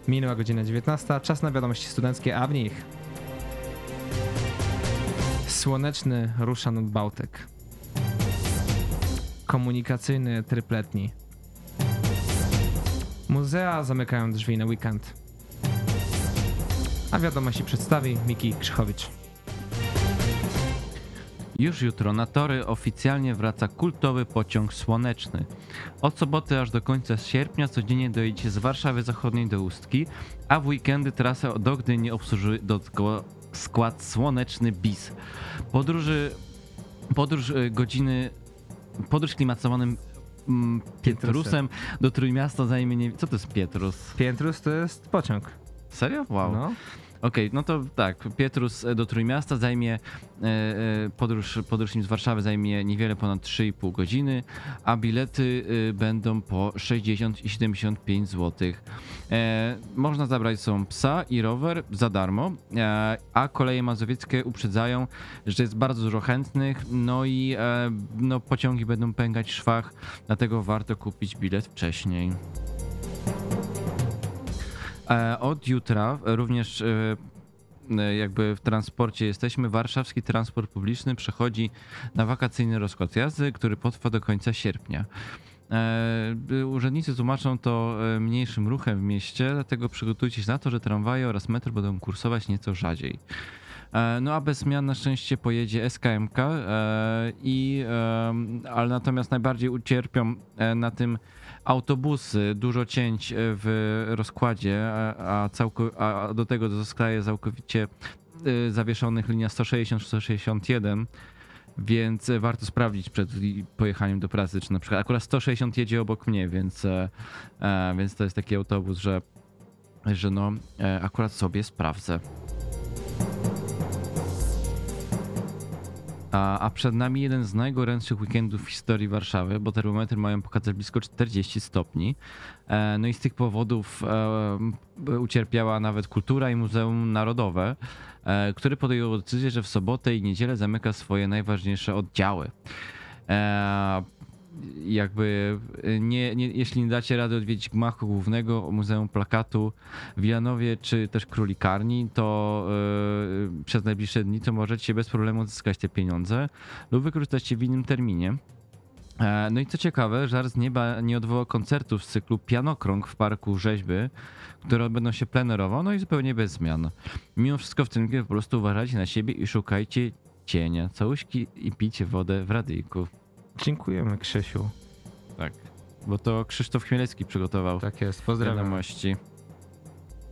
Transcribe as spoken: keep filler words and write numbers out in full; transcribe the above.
Minęła godzina dziewiętnasta, czas na wiadomości studenckie, a w nich słoneczny rusza nad Bałtyk. Komunikacyjny tryb letni. Muzea zamykają drzwi na weekend. A wiadomości przedstawi Miki Krzychowicz. Już jutro na tory oficjalnie wraca kultowy pociąg słoneczny. Od soboty aż do końca sierpnia codziennie dojedziecie z Warszawy Zachodniej do Ustki, a w weekendy trasę do Gdyni obsłuży dodatkowo skład słoneczny bis. Podróży, podróż godziny, podróż klimatyzowanym mm, Pietrusem do Trójmiasta zajmie nie... Co to jest Pietrus? Pietrus to jest pociąg. Serio? Wow. No. Okej, okay, no to tak, Pietrus do Trójmiasta zajmie, e, podróż, podróż nim z Warszawy zajmie niewiele ponad trzy i pół godziny, a bilety e, będą po sześćdziesiąt i siedemdziesiąt pięć złotych. E, można zabrać są psa i rower za darmo, e, a Koleje Mazowieckie uprzedzają, że jest bardzo dużo chętnych, no i e, no, pociągi będą pękać w szwach, dlatego warto kupić bilet wcześniej. Od jutra również jakby w transporcie jesteśmy. Warszawski transport publiczny przechodzi na wakacyjny rozkład jazdy, który potrwa do końca sierpnia. Urzędnicy tłumaczą to mniejszym ruchem w mieście, dlatego przygotujcie się na to, że tramwaje oraz metro będą kursować nieco rzadziej. No a bez zmian na szczęście pojedzie S K M K, i, ale natomiast najbardziej ucierpią na tym autobusy, dużo cięć w rozkładzie, a, całko, a do tego zostaje całkowicie zawieszonych linia sto sześćdziesiąt sto sześćdziesiąt jeden, więc warto sprawdzić przed pojechaniem do pracy, czy na przykład akurat sto sześćdziesiąt jedzie obok mnie, więc, więc to jest taki autobus, że, że no akurat sobie sprawdzę. A, a przed nami jeden z najgorętszych weekendów w historii Warszawy, bo termometry mają pokazać blisko czterdzieści stopni. E, no i z tych powodów e, ucierpiała nawet kultura i Muzeum Narodowe, e, które podjęło decyzję, że w sobotę i niedzielę zamyka swoje najważniejsze oddziały. E, jakby nie, nie, jeśli nie dacie rady odwiedzić gmachu głównego Muzeum Plakatu w Janowie czy też Królikarni, to yy, przez najbliższe dni to możecie bez problemu odzyskać te pieniądze lub wykorzystać je w innym terminie. E, no i co ciekawe, Żar z nieba nie odwołał koncertów z cyklu Pianokrąg w Parku Rzeźby, które będą się plenerowo, no i zupełnie bez zmian. Mimo wszystko w tym po prostu uważajcie na siebie i szukajcie cienia. Całuśki i pijcie wodę w radyjku. Dziękujemy, Krzysiu. Tak, bo to Krzysztof Chmielewski przygotował. Tak jest, pozdrawiam. Wiadomości.